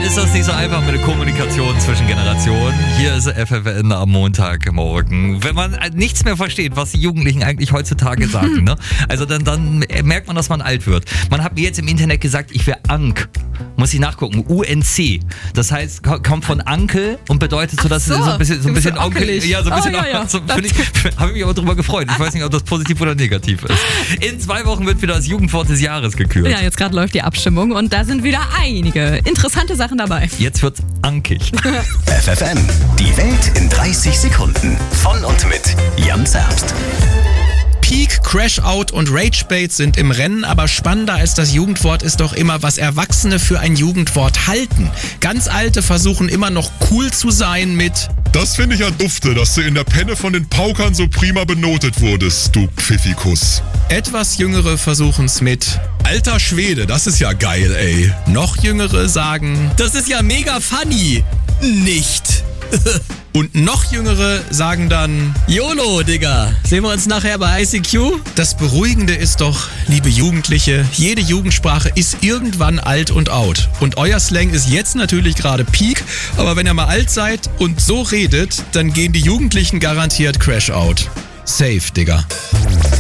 ist das nicht so einfach mit der Kommunikation zwischen Generationen. Hier ist FFN am Montagmorgen. Wenn man nichts mehr versteht, was die Jugendlichen eigentlich heutzutage sagen, ne? Also dann merkt man, dass man alt wird. Man hat mir jetzt im Internet gesagt, ich wäre Ank. Muss ich nachgucken. UNC. Das heißt, kommt von Ankel und bedeutet so, dass so ein bisschen onkelig. Ja, so ein bisschen. So, habe ich mich aber drüber gefreut. Ich weiß nicht, ob das positiv oder negativ ist. In 2 Wochen wird wieder das Jugendwort des Jahres gekürt. Ja, jetzt gerade läuft die Abstimmung und da sind wieder einige interessante Sachen dabei. Jetzt wird's ankig. FFN, die Welt in 30 Sekunden. Von und mit Jan Zerbst. Peak, Crash-Out und Rage-Bait sind im Rennen, aber spannender als das Jugendwort ist doch immer, was Erwachsene für ein Jugendwort halten. Ganz Alte versuchen immer noch cool zu sein mit: Das finde ich ja dufte, dass du in der Penne von den Paukern so prima benotet wurdest, du Pfiffikus. Etwas Jüngere versuchen's mit: Alter Schwede, das ist ja geil, ey. Noch Jüngere sagen: Das ist ja mega funny. Nicht. Und noch Jüngere sagen dann: YOLO, Digga. Sehen wir uns nachher bei ICQ? Das Beruhigende ist doch, liebe Jugendliche, jede Jugendsprache ist irgendwann alt und out. Und euer Slang ist jetzt natürlich gerade Peak, aber wenn ihr mal alt seid und so redet, dann gehen die Jugendlichen garantiert Crash out. Safe, Digga.